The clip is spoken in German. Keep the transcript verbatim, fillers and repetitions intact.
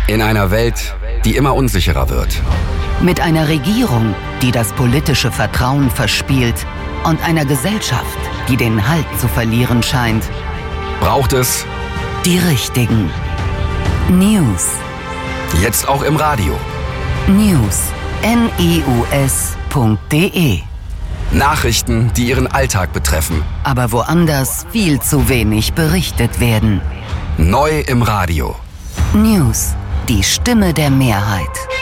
In einer Welt, die immer unsicherer wird. Mit einer Regierung, die das politische Vertrauen verspielt und einer Gesellschaft, die den Halt zu verlieren scheint, braucht es die richtigen News. Jetzt auch im Radio. News. N E U S punkt D E. Nachrichten, die Ihren Alltag betreffen. Aber woanders viel zu wenig berichtet werden. Neu im Radio. News. Die Stimme der Mehrheit.